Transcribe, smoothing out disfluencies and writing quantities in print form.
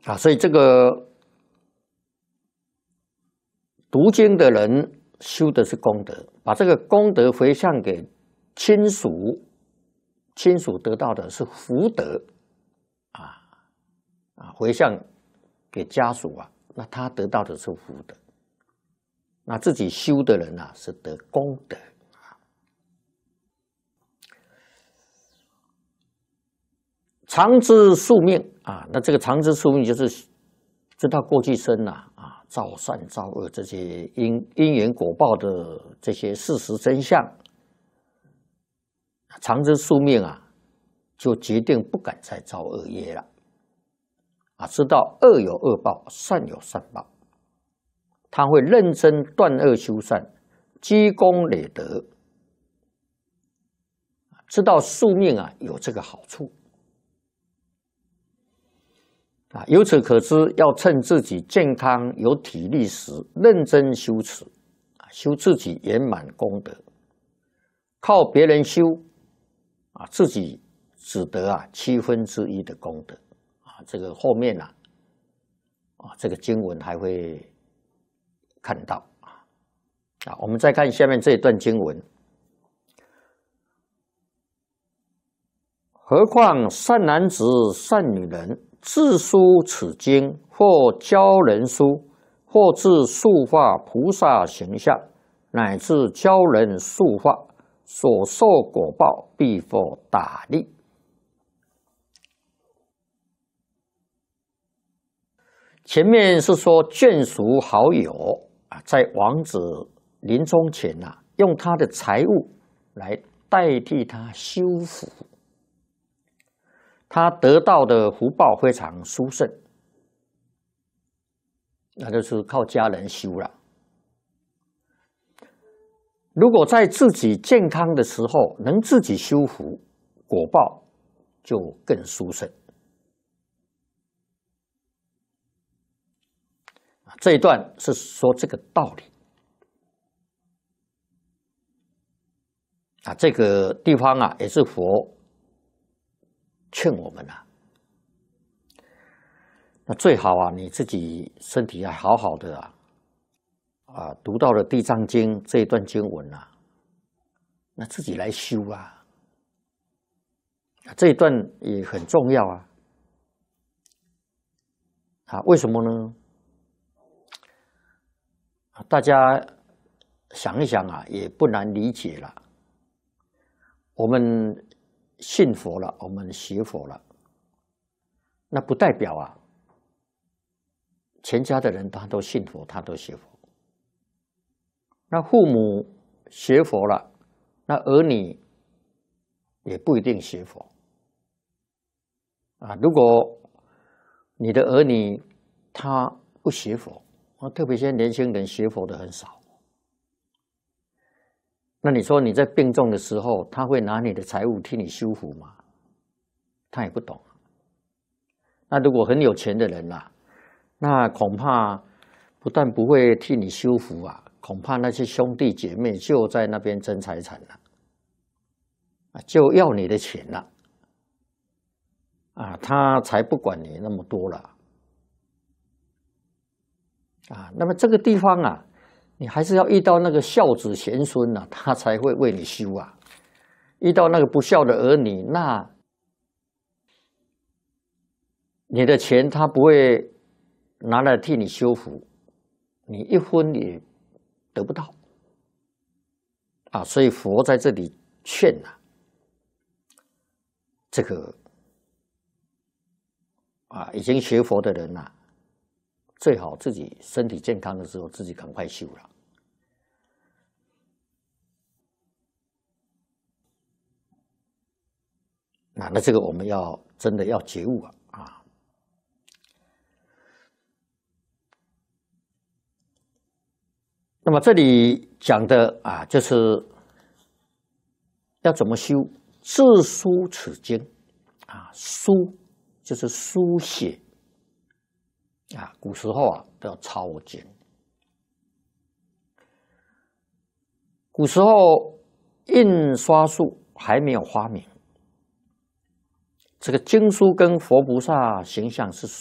所以这个读经的人修的是功德，把这个功德回向给亲属，亲属得到的是福德，回向给家属那他得到的是福德，那自己修的人是得功德。长知宿命那这个长知宿命就是知道过去生造善造恶这些因缘果报的这些事实真相，长知宿命就决定不敢再造恶业了知道恶有恶报，善有善报，他会认真断恶修善，积功累德，知道宿命有这个好处。由此可知，要趁自己健康有体力时，认真修持，修自己圆满功德。靠别人修，自己只得1/7的功德。这个后面这个经文还会看到我们再看下面这一段经文。何况善男子、善女人，自书此经，或教人书，或自塑化菩萨形象，乃至教人塑化，所受果报必获大利。前面是说眷属好友在王子临终前用他的财物来代替他修福，他得到的福报非常殊胜，那就是靠家人修了。如果在自己健康的时候能自己修福，果报就更殊胜。这一段是说这个道理这个地方也是佛劝我们那最好你自己身体要好好的读到了《地藏经》这一段经文那自己来修这一段也很重要为什么呢？大家想一想也不难理解了。我们信佛了，我们学佛了，那不代表全家的人他都信佛，他都学佛。那父母学佛了，那儿女也不一定学佛如果你的儿女他不学佛，特别现在年轻人学佛的很少，那你说你在病重的时候，他会拿你的财物替你修福吗？他也不懂。那如果很有钱的人那恐怕不但不会替你修福恐怕那些兄弟姐妹就在那边争财产了就要你的钱了他才不管你那么多了那么这个地方你还是要遇到那个孝子贤孙他才会为你修遇到那个不孝的儿女，那你的钱他不会拿来替你修福，你一分也得不到所以佛在这里劝这个已经学佛的人最好自己身体健康的时候自己赶快修了。那这个我们要真的要觉悟那么这里讲的就是要怎么修，自书此经书就是书写古时候都要抄经。古时候印刷术还没有发明，这个经书跟佛菩萨形象是